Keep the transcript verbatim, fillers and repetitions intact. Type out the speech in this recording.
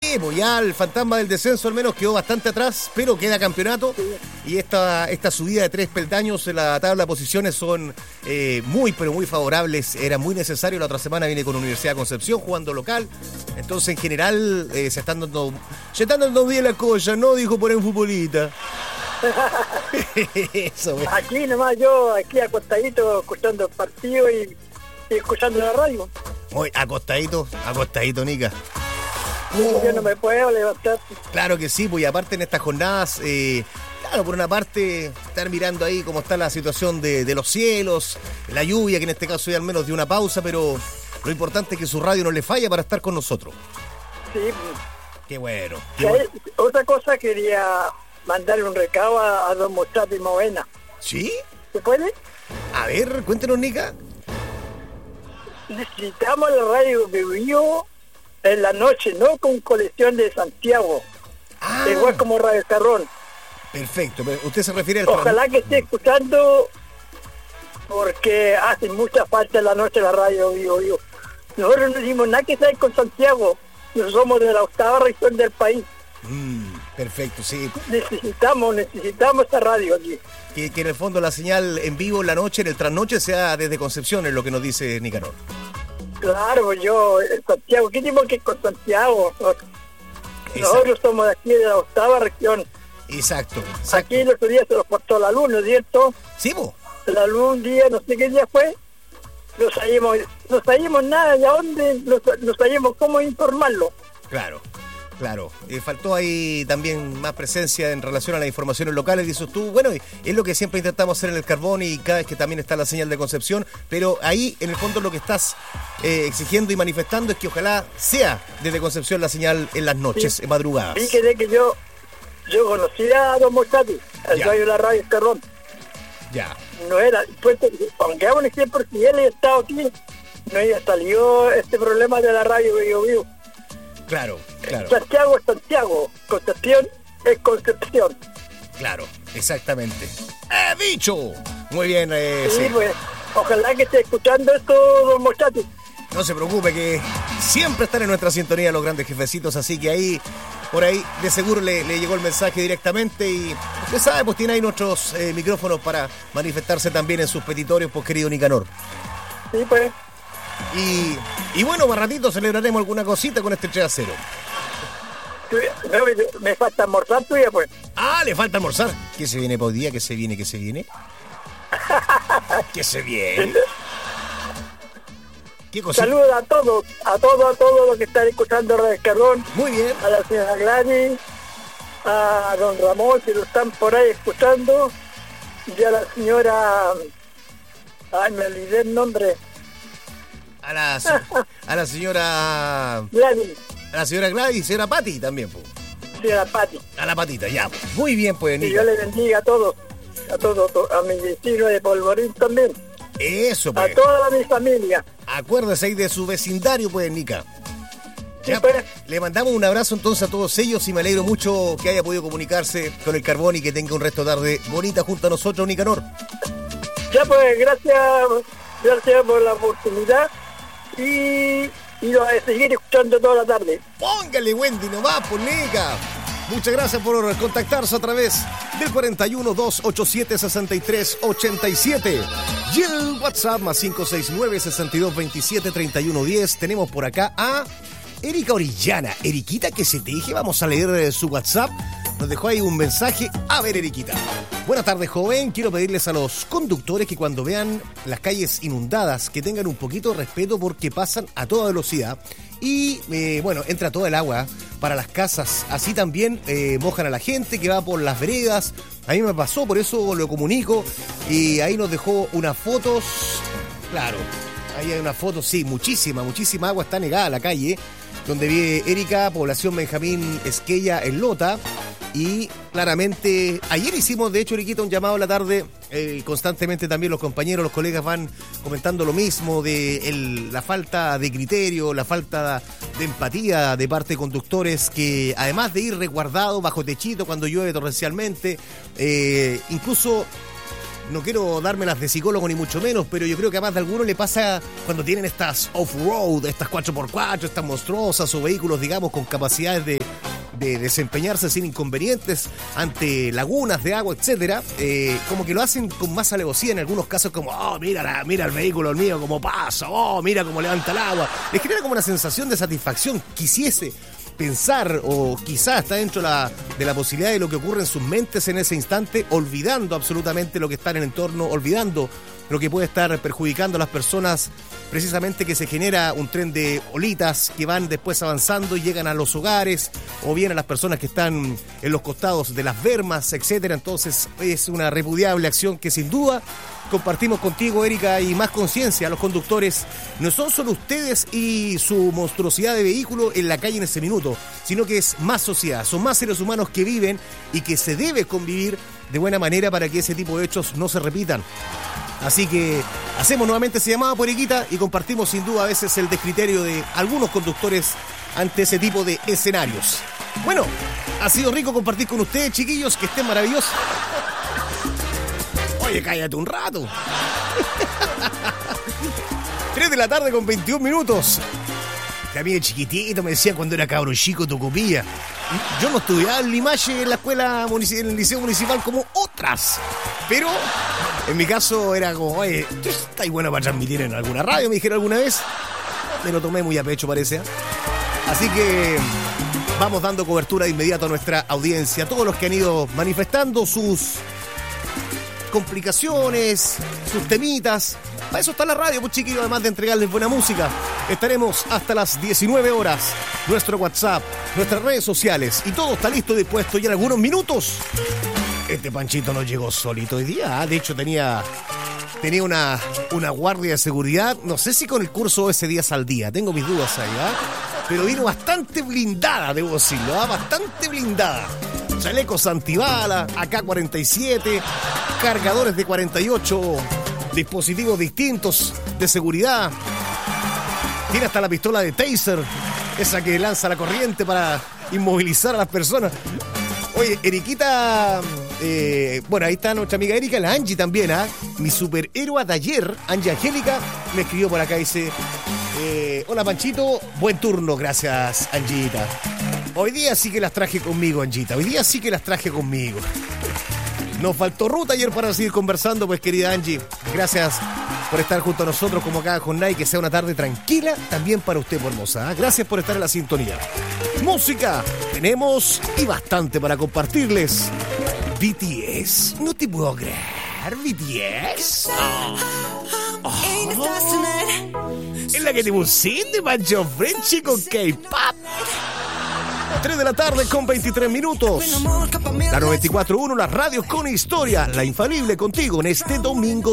Sí, pues ya el fantasma del descenso al menos quedó bastante atrás, pero queda campeonato. Sí. Y esta, esta subida de tres peldaños en la tabla de posiciones son eh, muy, pero muy favorables. Era muy necesario. La otra semana viene con Universidad de Concepción jugando local. Entonces, en general, eh, se están dando se están dando bien las cosas, ¿no? Dijo por ahí un futbolista. Eso, güey. Aquí nomás yo, aquí acostadito, escuchando el partido y, y escuchando la radio. Muy acostadito, acostadito, Nica. Oh. Yo no me puedo levantar. Claro que sí, pues y aparte en estas jornadas, eh, claro, por una parte, estar mirando ahí cómo está la situación de, de los cielos, la lluvia, que en este caso ya al menos dio una pausa, pero lo importante es que su radio no le falla para estar con nosotros. Sí. Qué bueno. Qué bueno. Otra cosa, quería mandarle un recado a, a don Mostato y Movena. ¿Sí? ¿Se puede? A ver, cuéntenos, Nica. Necesitamos la radio Vivo en la noche, no con colección de Santiago. Ah. Igual como Radio Carrón. Perfecto, usted se refiere al... Ojalá que esté escuchando, porque hace mucha falta en la noche la radio Vivo Vivo. Nosotros no decimos nada que sea con Santiago. Nosotros somos de la octava región del país. Mm, perfecto, sí. Necesitamos, necesitamos esta radio aquí. Que, que en el fondo la señal en vivo en la noche, en el trasnoche, sea desde Concepción, es lo que nos dice Nicanor. Claro, yo, Santiago, ¿qué tipo que es con Santiago? Nosotros somos de aquí, de la octava región. Exacto, exacto. Aquí el otro día se nos cortó la luz, ¿no es cierto? Sí, vos. La luz un día, no sé qué día fue, no sabíamos, no sabíamos nada de a dónde, no, no sabíamos cómo informarlo. Claro. Claro, eh, faltó ahí también más presencia en relación a las informaciones locales, dices tú. Bueno, es lo que siempre intentamos hacer en el Carbón y cada vez que también está la señal de Concepción, pero ahí en el fondo lo que estás eh, exigiendo y manifestando es que ojalá sea desde Concepción la señal en las noches, sí, en madrugadas. Sí, que, que yo yo conocía a don Mostato, el dueño de la radio Carbón. Ya. No era, pues, aunque hago un ejemplo, si él había estado aquí, no había salido este problema de la radio Vivo Vivo. Claro, claro. Santiago es Santiago, Concepción es Concepción. Claro, exactamente. ¡Eh, dicho! Muy bien, eh, sí, sí. Pues, ojalá que esté escuchando esto, don Mostato. No se preocupe, que siempre están en nuestra sintonía los grandes jefecitos, así que ahí, por ahí, de seguro le, le llegó el mensaje directamente y usted sabe, pues tiene ahí nuestros eh, micrófonos para manifestarse también en sus petitorios, pues querido Nicanor. Sí, pues. Y, y bueno, más ratito celebraremos alguna cosita con este tres a cero. Me, me falta almorzar tuya, pues. Ah, le falta almorzar. ¿Qué se viene para hoy día? ¿Qué se viene? ¿Qué se viene? ¿Qué se viene? ¿Qué cosita? Saludos a todos, a todos, a todos los que están escuchando Radio Carrón. Muy bien. A la señora Gladys, a don Ramón, si lo están por ahí escuchando, y a la señora... Ay, me olvidé el nombre. A la, a la señora... Gladys. A la señora Gladys, señora Pati también, pues. Señora Pati. A la patita, ya. Pues. Muy bien, pues, Nica. Y yo le bendiga a todos, a todos, a mi vecino de Polvorín también. Eso, pues. A toda mi familia. Acuérdese ahí de su vecindario, pues, Nica. Sí, ya, pues. Le mandamos un abrazo entonces a todos ellos y me alegro mucho que haya podido comunicarse con el Carbón y que tenga un resto de tarde bonita junto a nosotros, Nicanor. Ya, pues, gracias, gracias por la oportunidad. Y, y lo voy a seguir escuchando toda la tarde. Póngale, Wendy, nomás, por Nica. Muchas gracias por contactarse a través del cuarenta y uno, doscientos ochenta y siete, sesenta y tres ochenta y siete. Y el WhatsApp más cinco seis nueve, sesenta y dos veintisiete, treinta y uno diez. Tenemos por acá a Erika Orellana. Eriquita, que se te dije, vamos a leer su WhatsApp. Nos dejó ahí un mensaje. A ver, Eriquita. Buenas tardes, joven. Quiero pedirles a los conductores que cuando vean las calles inundadas, que tengan un poquito de respeto porque pasan a toda velocidad. Y, eh, bueno, entra todo el agua para las casas. Así también eh, mojan a la gente que va por las veredas. A mí me pasó, por eso lo comunico. Y ahí nos dejó unas fotos. Claro, ahí hay unas fotos, sí, muchísima, muchísima agua. Está negada la calle donde vive Erika, población Benjamín Esquella, en Lota. Y claramente, ayer hicimos, de hecho, Eriquita, un llamado a la tarde. Eh, constantemente también los compañeros, los colegas van comentando lo mismo de el, la falta de criterio, la falta de empatía de parte de conductores que, además de ir resguardados bajo techito cuando llueve torrencialmente, eh, incluso no quiero dármelas de psicólogo ni mucho menos, pero yo creo que a más de alguno le pasa cuando tienen estas off-road, estas cuatro por cuatro, estas monstruosas o vehículos, digamos, con capacidades de, de desempeñarse sin inconvenientes ante lagunas de agua, etcétera, eh, como que lo hacen con más alevosía en algunos casos, como, oh, mira, la, mira el vehículo mío cómo pasa, oh, mira cómo levanta el agua. Les genera como una sensación de satisfacción. Quisiese pensar, o quizás está dentro la, de la posibilidad de lo que ocurre en sus mentes en ese instante, olvidando absolutamente lo que está en el entorno, olvidando lo que puede estar perjudicando a las personas, precisamente que se genera un tren de olitas que van después avanzando y llegan a los hogares, o bien a las personas que están en los costados de las bermas, etcétera. Entonces es una repudiable acción que sin duda compartimos contigo, Erika, y más conciencia. Los conductores no son solo ustedes y su monstruosidad de vehículo en la calle en ese minuto, sino que es más sociedad, son más seres humanos que viven y que se debe convivir de buena manera para que ese tipo de hechos no se repitan. Así que hacemos nuevamente ese llamado por Erika y compartimos sin duda a veces el descriterio de algunos conductores ante ese tipo de escenarios. Bueno, ha sido rico compartir con ustedes, chiquillos, que estén maravillosos. Oye, cállate un rato. tres de la tarde con veintiún minutos. Que a mí de chiquitito me decían cuando era cabro chico Tocopilla. Yo no estudiaba en Limache en la escuela, en el liceo municipal como otras. Pero en mi caso era como, oye, ¿tú estás bueno para transmitir en alguna radio? Me dijeron alguna vez. Me lo tomé muy a pecho, parece. Así que vamos dando cobertura de inmediato a nuestra audiencia. Todos los que han ido manifestando sus complicaciones, sus temitas. Para eso está la radio, pues chiquillos, además de entregarles buena música. Estaremos hasta las diecinueve horas. Nuestro WhatsApp, nuestras redes sociales y todo está listo y dispuesto. Y en algunos minutos, este Panchito no llegó solito hoy día. De hecho, tenía, tenía una, una guardia de seguridad. No sé si con el curso ese días al día. Tengo mis dudas ahí, ¿eh? Pero vino bastante blindada, debo decirlo, ¿eh? Bastante blindada. Chalecos antibala, A K cuarenta y siete, cargadores de cuarenta y ocho, dispositivos distintos de seguridad. Tiene hasta la pistola de taser, esa que lanza la corriente para inmovilizar a las personas. Oye, Eriquita, eh, bueno, ahí está nuestra amiga Erika, la Angie también, ¿ah? ¿eh? Mi superhéroe de ayer, Angie Angélica, me escribió por acá y dice, eh, hola Panchito, buen turno, gracias Angita. Hoy día sí que las traje conmigo, Angita. Hoy día sí que las traje conmigo. Nos faltó ruta ayer para seguir conversando, pues querida Angie. Gracias por estar junto a nosotros como cada jornada y que sea una tarde tranquila también para usted, por hermosa. ¿eh? Gracias por estar en la sintonía. Música tenemos y bastante para compartirles. B T S, no te puedo creer. B T S. Oh. Oh. Es la que te pusiste, Pancho Frenchy con K-pop. tres de la tarde con veintitrés minutos. La noventa y cuatro punto uno, la radio con historia, la infalible contigo en este domingo.